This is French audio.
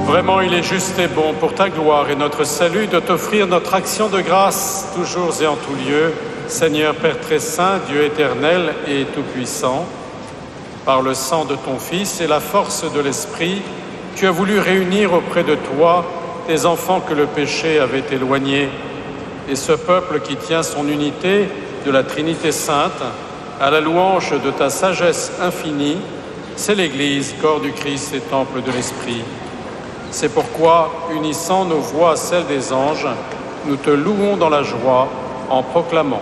Vraiment, il est juste et bon pour ta gloire et notre salut de t'offrir notre action de grâce, toujours et en tout lieu, Seigneur Père très saint, Dieu éternel et tout-puissant. Par le sang de ton Fils et la force de l'Esprit, tu as voulu réunir auprès de toi tes enfants que le péché avait éloignés, et ce peuple qui tient son unité de la Trinité sainte, à la louange de ta sagesse infinie, c'est l'Église, corps du Christ et temple de l'Esprit. C'est pourquoi, unissant nos voix à celles des anges, nous te louons dans la joie en proclamant.